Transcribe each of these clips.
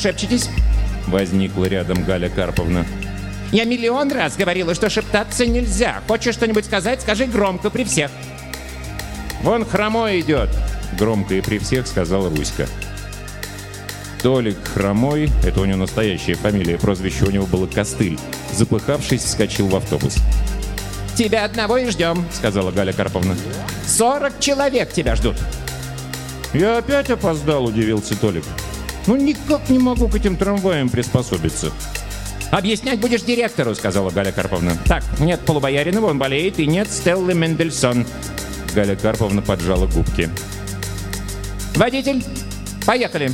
шепчетесь?» Возникла рядом Галя Карповна. «Я миллион раз говорила, что шептаться нельзя. Хочешь что-нибудь сказать, скажи громко при всех». «Вон Хромой идет!» — громко и при всех сказал Руська. Толик Хромой, это у него настоящая фамилия, прозвище у него было Костыль, запыхавшись, вскочил в автобус. «Тебя одного и ждем», — сказала Галя Карповна. 40 человек тебя ждут». «Я опять опоздал», — удивился Толик. «Ну никак не могу к этим трамваям приспособиться». «Объяснять будешь директору», — сказала Галя Карповна. «Так, нет Полубояринова, он болеет, и нет Стеллы Мендельсон». Галя Карповна поджала губки. «Водитель, поехали».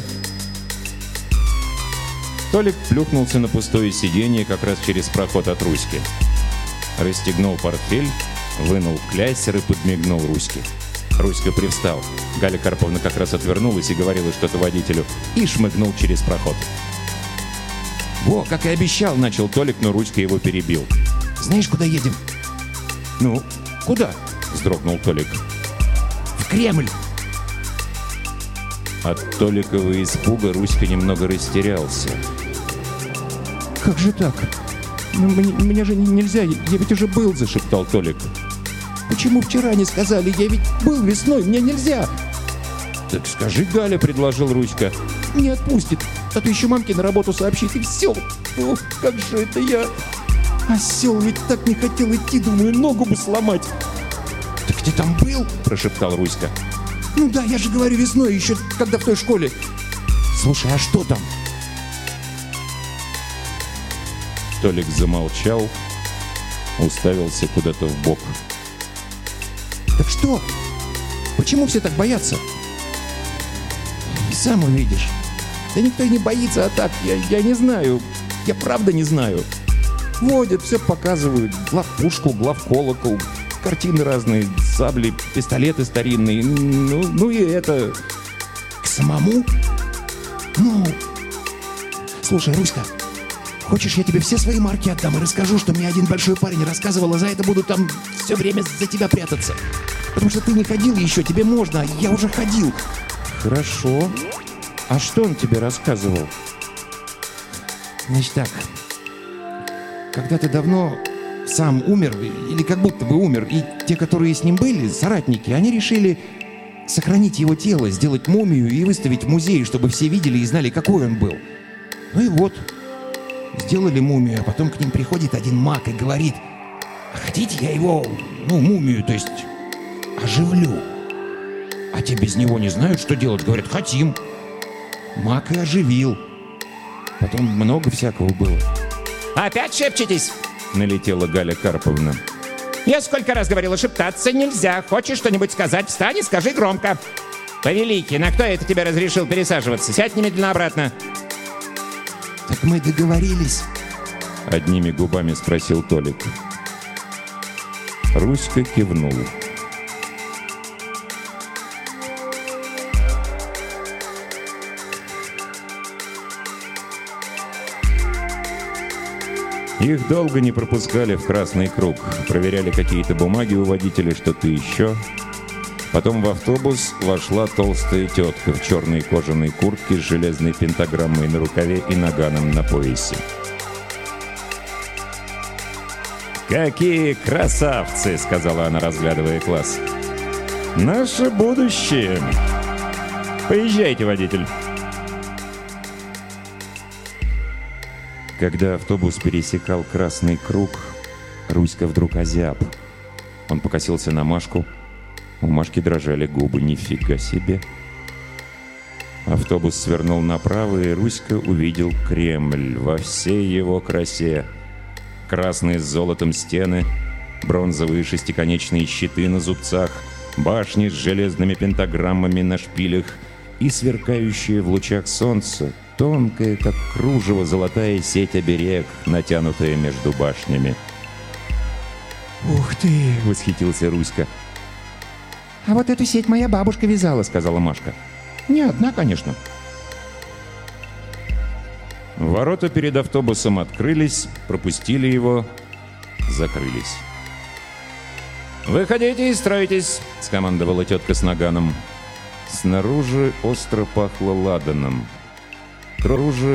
Толик плюхнулся на пустое сиденье как раз через проход от Руськи. Расстегнул портфель, вынул кляйсер и подмигнул Руське. Руська привстал. Галя Карповна как раз отвернулась и говорила что-то водителю, и шмыгнул через проход. «Во, как и обещал», — начал Толик, но Руська его перебил. «Знаешь, куда едем?» «Ну, куда?» — вздрогнул Толик. «В Кремль». От Толикова испуга Руська немного растерялся. «Как же так? Ну, мне же нельзя, я ведь уже был», — зашептал Толик. «Почему вчера не сказали? Я ведь был весной, мне нельзя». «Так скажи, Галя», — предложил Руська. «Не отпустит, а то еще мамке на работу сообщит, и все. Ох, как же это я! Осел ведь так не хотел идти, думаю, ногу бы сломать». «Так ты там был?» — прошептал Руська. «Ну да, я же говорю, весной, еще когда в той школе». «Слушай, а что там?» Толик замолчал, уставился куда-то в бок. «Так что? Почему все так боятся?» «И сам увидишь. Да никто и не боится, а так, я не знаю. Я правда не знаю. Водят, все показывают. Главпушку, главколокол, картины разные, сабли, пистолеты старинные. Ну и это... К самому? Ну... Слушай, Руська, хочешь, я тебе все свои марки отдам и расскажу, что мне один большой парень рассказывал, а за это буду там все время за тебя прятаться? Потому что ты не ходил еще, тебе можно, а я уже ходил». «Хорошо. А что он тебе рассказывал?» «Значит так, когда-то давно сам умер, или как будто бы умер, и те, которые с ним были, соратники, они решили сохранить его тело, сделать мумию и выставить в музее, чтобы все видели и знали, какой он был. Ну и вот, сделали мумию, а потом к ним приходит один маг и говорит: «А хотите, я его, мумию, то есть оживлю?» А те без него не знают, что делать, говорят: «Хотим». Маг и оживил. Потом много всякого было. «Опять шепчетесь?» — налетела Галя Карповна. «Я сколько раз говорила, шептаться нельзя. Хочешь что-нибудь сказать, встань и скажи громко». «Повеликий, на кто это тебе разрешил пересаживаться? Сядь немедленно обратно». «Так мы договорились?» — одними губами спросил Толик. Руська кивнул. Их долго не пропускали в красный круг, проверяли какие-то бумаги у водителя, что-то еще. Потом в автобус вошла толстая тетка в черной кожаной куртке с железной пентаграммой на рукаве и наганом на поясе. «Какие красавцы!» — сказала она, разглядывая класс. «Наше будущее! Поезжайте, водитель!» Когда автобус пересекал красный круг, Руська вдруг озяб. Он покосился на Машку. У Машки дрожали губы. Нифига себе! Автобус свернул направо, и Руська увидел Кремль во всей его красе. Красные с золотом стены, бронзовые шестиконечные щиты на зубцах, башни с железными пентаграммами на шпилях и сверкающие в лучах солнца тонкая, как кружево, золотая сеть оберег, натянутая между башнями. «Ух ты!» — восхитился Руська. «А вот эту сеть моя бабушка вязала», — сказала Машка. «Не одна, конечно». Ворота перед автобусом открылись, пропустили его, закрылись. «Выходите и стройтесь», — скомандовала тетка с наганом. Снаружи остро пахло ладаном. Снаружи